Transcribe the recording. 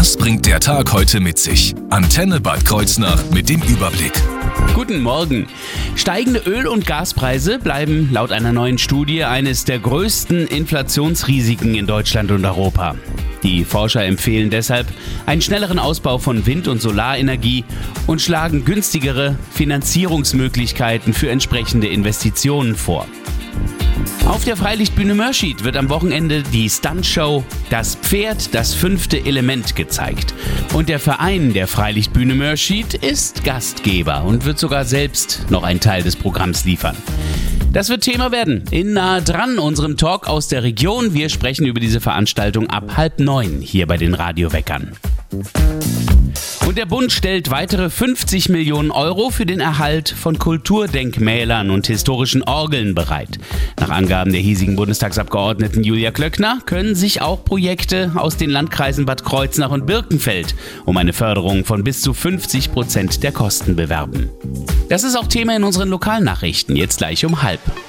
Was bringt der Tag heute mit sich? Antenne Bad Kreuznach mit dem Überblick. Guten Morgen. Steigende Öl- und Gaspreise bleiben laut einer neuen Studie eines der größten Inflationsrisiken in Deutschland und Europa. Die Forscher empfehlen deshalb einen schnelleren Ausbau von Wind- und Solarenergie und schlagen günstigere Finanzierungsmöglichkeiten für entsprechende Investitionen vor. Auf der Freilichtbühne Mörschid wird am Wochenende die Stuntshow Das Pferd, das 5. Element gezeigt. Und der Verein der Freilichtbühne Mörschid ist Gastgeber und wird sogar selbst noch einen Teil des Programms liefern. Das wird Thema werden in Nah dran, unserem Talk aus der Region. Wir sprechen über diese Veranstaltung ab 8:30 hier bei den Radioweckern. Und der Bund stellt weitere 50 Millionen Euro für den Erhalt von Kulturdenkmälern und historischen Orgeln bereit. Nach Angaben der hiesigen Bundestagsabgeordneten Julia Klöckner können sich auch Projekte aus den Landkreisen Bad Kreuznach und Birkenfeld um eine Förderung von bis zu 50% der Kosten bewerben. Das ist auch Thema in unseren Lokalnachrichten, jetzt gleich um 12:30.